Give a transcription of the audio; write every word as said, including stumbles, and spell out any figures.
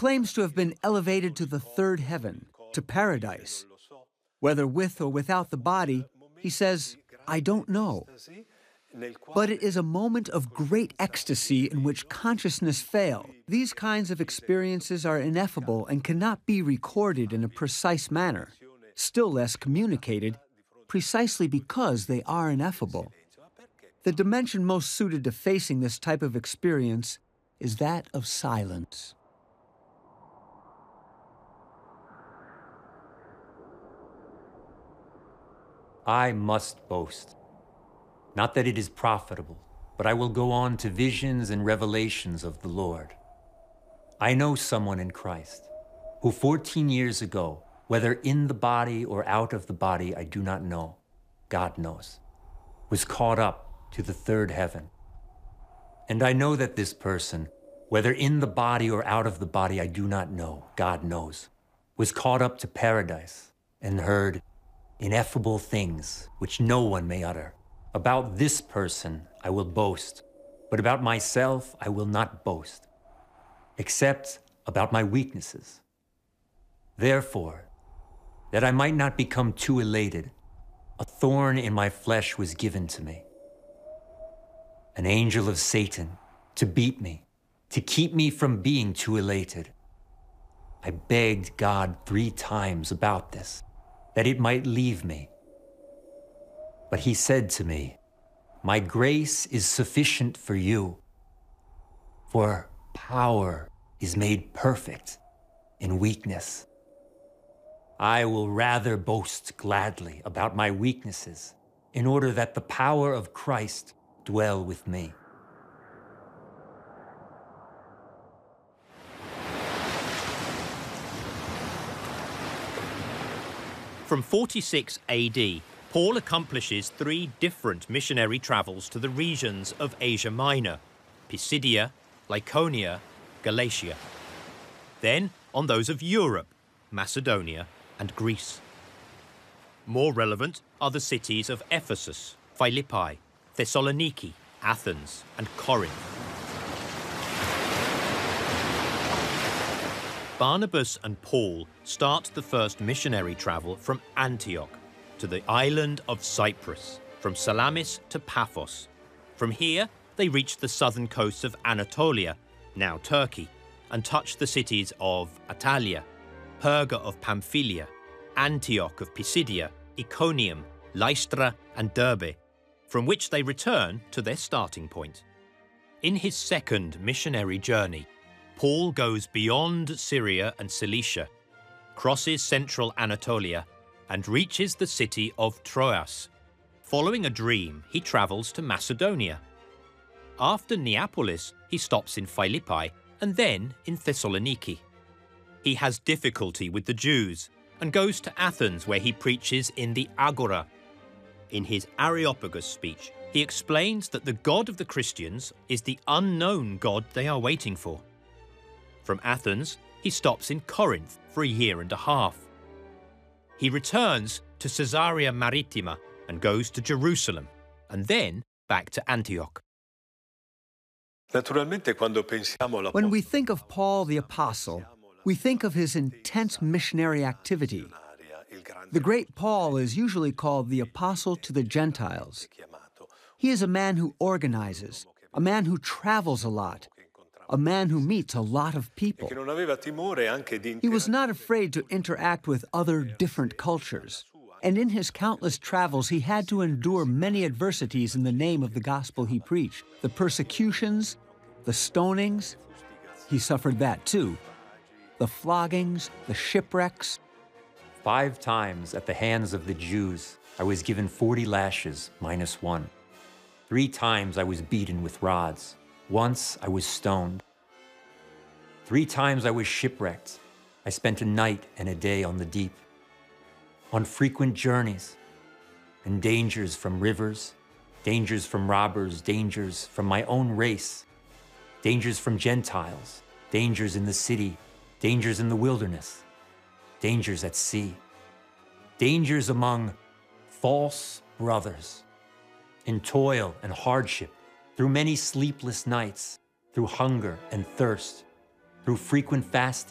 claims to have been elevated to the third heaven, to paradise. Whether with or without the body, he says, I don't know. But it is a moment of great ecstasy in which consciousness fails. These kinds of experiences are ineffable and cannot be recorded in a precise manner, still less communicated, precisely because they are ineffable. The dimension most suited to facing this type of experience is that of silence. I must boast. Not that it is profitable, but I will go on to visions and revelations of the Lord. I know someone in Christ who fourteen years ago, whether in the body or out of the body, I do not know, God knows, was caught up to the third heaven. And I know that this person, whether in the body or out of the body, I do not know, God knows, was caught up to paradise and heard ineffable things which no one may utter. About this person I will boast, but about myself I will not boast, except about my weaknesses. Therefore, that I might not become too elated, a thorn in my flesh was given to me, an angel of Satan, to beat me, to keep me from being too elated. I begged God three times about this, that it might leave me. But he said to me, my grace is sufficient for you, for power is made perfect in weakness. I will rather boast gladly about my weaknesses, in order that the power of Christ dwell with me. From forty-six A D, Paul accomplishes three different missionary travels to the regions of Asia Minor, Pisidia, Lycaonia, Galatia. Then on those of Europe, Macedonia and Greece. More relevant are the cities of Ephesus, Philippi, Thessaloniki, Athens and Corinth. Barnabas and Paul start the first missionary travel from Antioch to the island of Cyprus, from Salamis to Paphos. From here, they reach the southern coast of Anatolia, now Turkey, and touch the cities of Attalia, Perga of Pamphylia, Antioch of Pisidia, Iconium, Lystra and Derbe, from which they return to their starting point. In his second missionary journey, Paul goes beyond Syria and Cilicia, crosses central Anatolia, and reaches the city of Troas. Following a dream, he travels to Macedonia. After Neapolis, he stops in Philippi and then in Thessaloniki. He has difficulty with the Jews and goes to Athens, where he preaches in the Agora. In his Areopagus speech, he explains that the God of the Christians is the unknown God they are waiting for. From Athens, he stops in Corinth for a year and a half. He returns to Caesarea Maritima and goes to Jerusalem, and then back to Antioch. When we think of Paul the Apostle, we think of his intense missionary activity. The great Paul is usually called the Apostle to the Gentiles. He is a man who organizes, a man who travels a lot, a man who meets a lot of people. He was not afraid to interact with other different cultures. And in his countless travels, he had to endure many adversities in the name of the gospel he preached. The persecutions, the stonings, he suffered that too. The floggings, the shipwrecks. Five times at the hands of the Jews, I was given forty lashes minus one. Three times I was beaten with rods. Once I was stoned. Three times I was shipwrecked. I spent a night and a day on the deep. On frequent journeys, and dangers from rivers, dangers from robbers, dangers from my own race, dangers from Gentiles, dangers in the city, dangers in the wilderness, dangers at sea, dangers among false brothers, in toil and hardship, through many sleepless nights, through hunger and thirst, through frequent fasting,